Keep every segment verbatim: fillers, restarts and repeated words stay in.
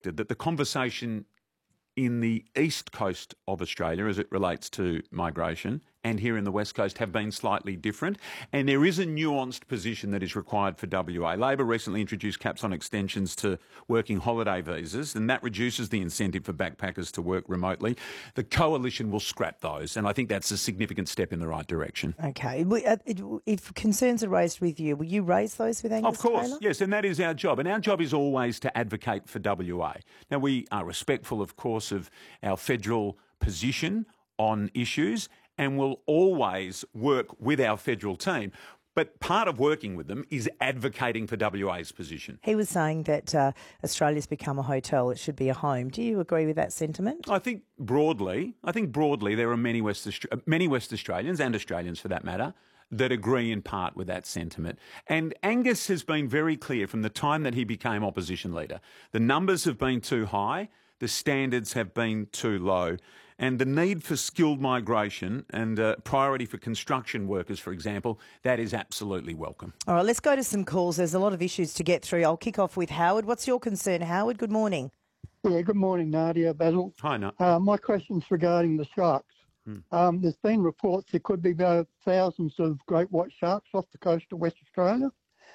expected that the conversation in the east coast of Australia as it relates to migration and here in the West Coast have been slightly different. And there is a nuanced position that is required for W A. Labor recently introduced caps on extensions to working holiday visas, and that reduces the incentive for backpackers to work remotely. The Coalition will scrap those, and I think that's a significant step in the right direction. Okay. If concerns are raised with you, will you raise those with Angus Of course, Taylor? yes, and that is our job. And our job is always to advocate for W A. Now, we are respectful, of course, of our federal position on issues, and will always work with our federal team. But part of working with them is advocating for W A's position. He was saying that uh, Australia's become a hotel, it should be a home. Do you agree with that sentiment? I think broadly, I think broadly there are many West, Austra- many West Australians, and Australians for that matter, that agree in part with that sentiment. And Angus has been very clear from the time that he became opposition leader. The numbers have been too high, the standards have been too low, and the need for skilled migration and uh, priority for construction workers, for example, that is absolutely welcome. All right, let's go to some calls. There's a lot of issues to get through. I'll kick off with Howard. What's your concern, Howard? Good morning. Yeah, good morning, Nadia, Basil. Hi, Nadia. Uh, my question's regarding the sharks. Hmm. Um, there's been reports there could be about thousands of great white sharks off the coast of West Australia.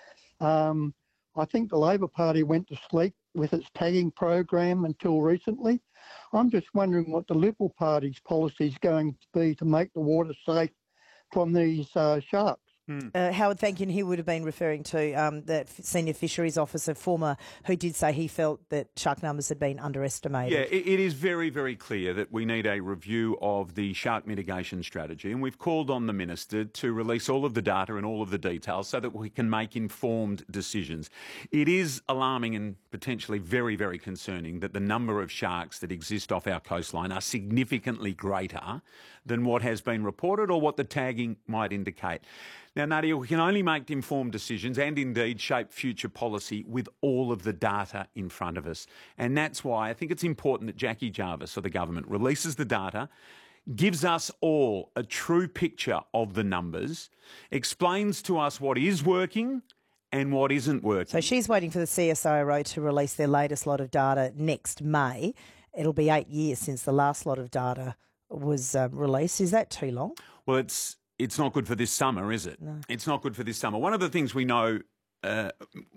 Um, I think the Labor Party went to sleep with its tagging program until recently. I'm just wondering what the Liberal Party's policy is going to be to make the water safe from these uh, sharks. Hmm. Uh, Howard, thank you. And he would have been referring to um, the senior fisheries officer, former, who did say he felt that shark numbers had been underestimated. Yeah, it, it is very, very clear that we need a review of the shark mitigation strategy, and we've called on the Minister to release all of the data and all of the details so that we can make informed decisions. It is alarming and potentially very, very concerning that the number of sharks that exist off our coastline are significantly greater than what has been reported or what the tagging might indicate. Now, Nadia, we can only make informed decisions and indeed shape future policy with all of the data in front of us. And that's why I think it's important that Jackie Jarvis of the government releases the data, gives us all a true picture of the numbers, explains to us what is working and what isn't working. So she's waiting for the C S I R O to release their latest lot of data next May. It'll be eight years since the last lot of data was uh, released. Is that too long? Well, it's it's not good for this summer, is it? No. It's not good for this summer. One of the things we know, uh,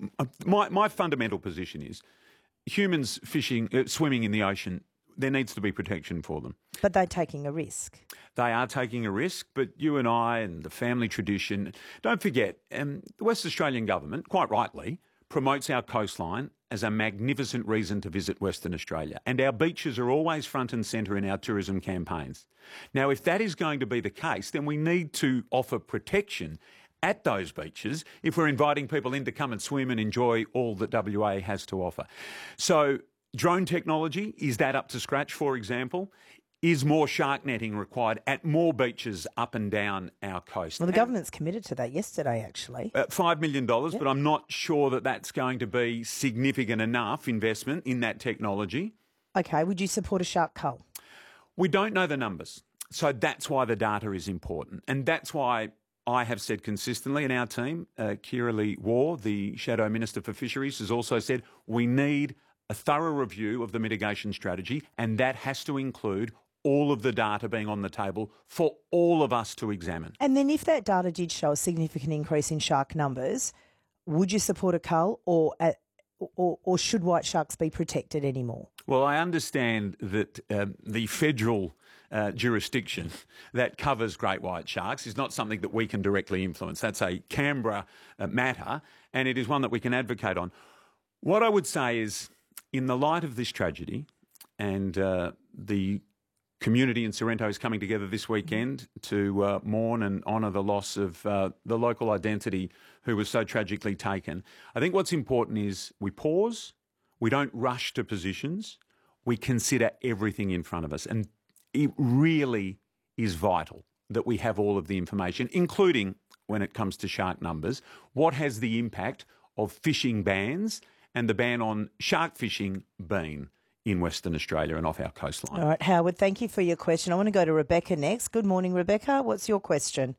my my fundamental position is humans fishing, uh, swimming in the ocean, there needs to be protection for them. But they're taking a risk. They are taking a risk, but you and I and the family tradition, don't forget, um, the West Australian government, quite rightly, promotes our coastline as a magnificent reason to visit Western Australia. And our beaches are always front and centre in our tourism campaigns. Now, if that is going to be the case, then we need to offer protection at those beaches if we're inviting people in to come and swim and enjoy all that W A has to offer. So drone technology, is that up to scratch, for example? Is more shark netting required at more beaches up and down our coast? Well, the government's committed to that yesterday, actually. Uh, five million dollars, yep. But I'm not sure that that's going to be significant enough investment in that technology. Okay, would you support a shark cull? We don't know the numbers, so that's why the data is important. And that's why I have said consistently, and our team, uh, Kira Lee Waugh, the Shadow Minister for Fisheries, has also said we need a thorough review of the mitigation strategy, and that has to include all of the data being on the table for all of us to examine. And then if that data did show a significant increase in shark numbers, would you support a cull, or, uh, or, or should white sharks be protected anymore? Well, I understand that um, the federal uh, jurisdiction that covers great white sharks is not something that we can directly influence. That's a Canberra uh, matter, and it is one that we can advocate on. What I would say is, in the light of this tragedy and uh, the community in Sorrento is coming together this weekend to uh, mourn and honour the loss of uh, the local identity who was so tragically taken. I think what's important is we pause, we don't rush to positions, we consider everything in front of us. And it really is vital that we have all of the information, including when it comes to shark numbers. What has the impact of fishing bans and the ban on shark fishing been in Western Australia and off our coastline? All right, Howard, thank you for your question. I want to go to Rebecca next. Good morning, Rebecca. What's your question?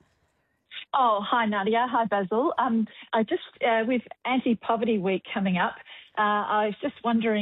Oh, hi, Nadia. Hi, Basil. Um, I just, uh, with Anti-Poverty Week coming up, uh, I was just wondering if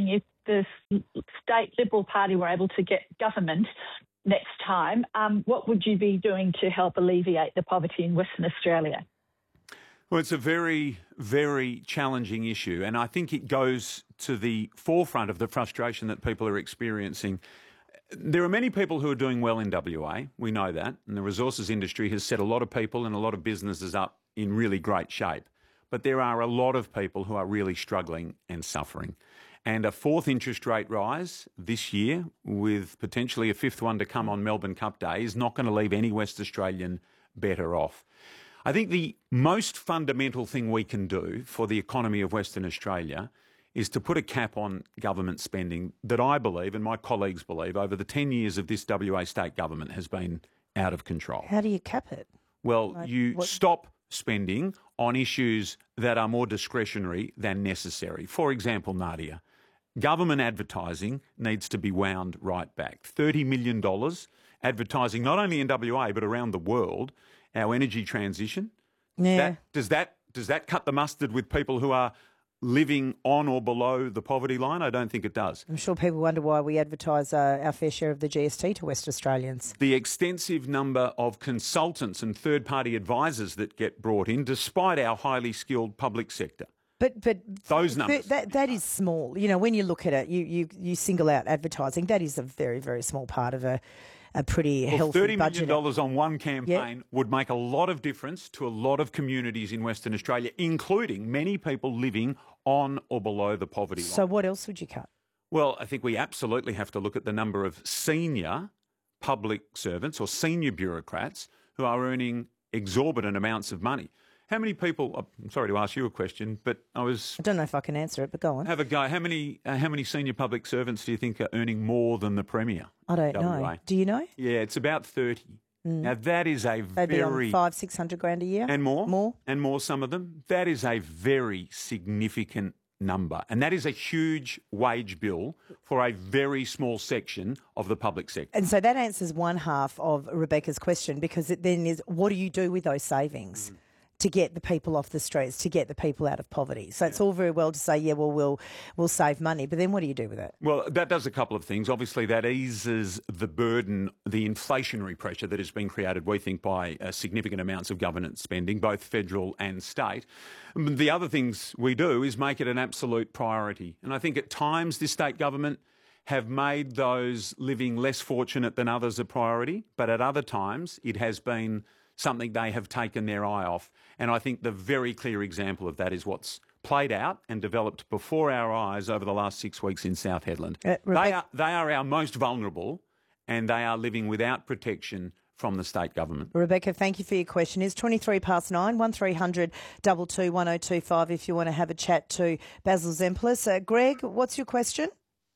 the state Liberal Party were able to get government next time, um, what would you be doing to help alleviate the poverty in Western Australia? Well, it's a very, very challenging issue, and I think it goes to the forefront of the frustration that people are experiencing. There are many people who are doing well in W A, we know that, and the resources industry has set a lot of people and a lot of businesses up in really great shape. But there are a lot of people who are really struggling and suffering. And a fourth interest rate rise this year, with potentially a fifth one to come on Melbourne Cup Day, is not going to leave any West Australian better off. I think the most fundamental thing we can do for the economy of Western Australia is to put a cap on government spending that I believe, and my colleagues believe, over the ten years of this W A state government has been out of control. How do you cap it? Well, Like, you what- stop spending on issues that are more discretionary than necessary. For example, Nadia, government advertising needs to be wound right back. thirty million dollars advertising not only in W A but around the world, our energy transition. Yeah. That, does that does that cut the mustard with people who are living on or below the poverty line? I don't think it does. I'm sure people wonder why we advertise uh, our fair share of the G S T to West Australians. The extensive number of consultants and third-party advisors that get brought in, despite our highly skilled public sector. But but Those numbers. that that is small. You know, when you look at it, you you, you single out advertising. That is a very very small part of a a pretty Well, healthy thirty million budget. dollars on one campaign would make a lot of difference to a lot of communities in Western Australia, including many people living on or below the poverty line. So what else would you cut? Well, I think we absolutely have to look at the number of senior public servants or senior bureaucrats who are earning exorbitant amounts of money. How many people, I'm sorry to ask you a question, but I was... I don't know if I can answer it, but go on. Have a go. How many uh, how many senior public servants do you think are earning more than the Premier? I don't W A? know. Do you know? Yeah, it's about thirty. Now, that is a They'd be very... on five, six hundred grand a year And more? More. And more, some of them. That is a very significant number. And that is a huge wage bill for a very small section of the public sector. And so that answers one half of Rebecca's question, because it then is, what do you do with those savings Mm. to get the people off the streets, to get the people out of poverty? So it's all very well to say, yeah, well, we'll we'll save money, but then what do you do with it? Well, that does a couple of things. Obviously, that eases the burden, the inflationary pressure that has been created, we think, by uh, significant amounts of government spending, both federal and state. The other things we do is make it an absolute priority. And I think at times this state government have made those living less fortunate than others a priority, but at other times it has been something they have taken their eye off. And I think the very clear example of that is what's played out and developed before our eyes over the last six weeks in South Hedland. Uh, they, Rebecca- are, they are our most vulnerable, and they are living without protection from the state government. Rebecca, thank you for your question. It's twenty-three past nine, one three hundred two two one oh two five if you want to have a chat to Basil Zemplis. Uh, Greg, what's your question?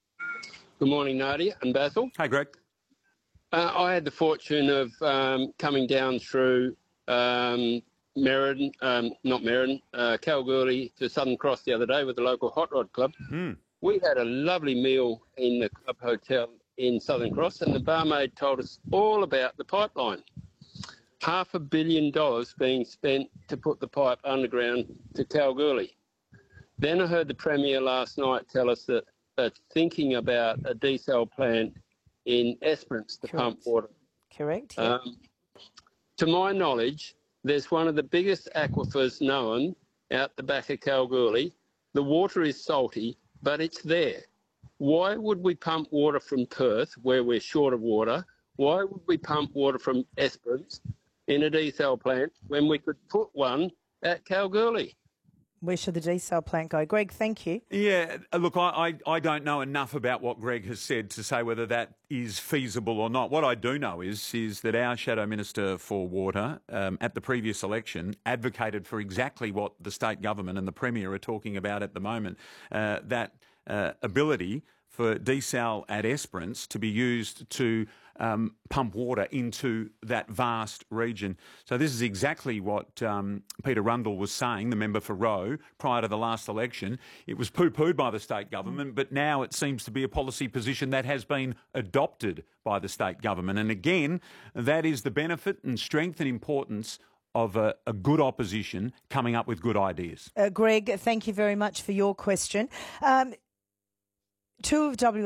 Good morning, Nadia and Basil. Hey, Greg. Uh, I had the fortune of um, coming down through um, Meriden, um, not Meriden, uh, Kalgoorlie to Southern Cross the other day with the local hot rod club. Mm. We had a lovely meal in the club hotel in Southern Cross, and the barmaid told us all about the pipeline. Half a billion dollars being spent to put the pipe underground to Kalgoorlie. Then I heard the Premier last night tell us that they're thinking about a desal plant in Esperance to Correct. pump water. Correct. Yeah. Um, to my knowledge, there's one of the biggest aquifers known out the back of Kalgoorlie. The water is salty, but it's there. Why would we pump water from Perth, where we're short of water? Why would we pump water from Esperance in a desal plant when we could put one at Kalgoorlie? Where should the desal plant go? Greg, thank you. Yeah, look, I, I, I don't know enough about what Greg has said to say whether that is feasible or not. What I do know is is that our Shadow Minister for Water um, at the previous election advocated for exactly what the state government and the Premier are talking about at the moment, uh, that uh, ability for desal at Esperance to be used to um, pump water into that vast region. So this is exactly what um, Peter Rundle was saying, the member for Roe, prior to the last election. It was poo-pooed by the state government, but now it seems to be a policy position that has been adopted by the state government. And again, that is the benefit and strength and importance of a, a good opposition coming up with good ideas. Uh, Greg, thank you very much for your question. Um, Two of W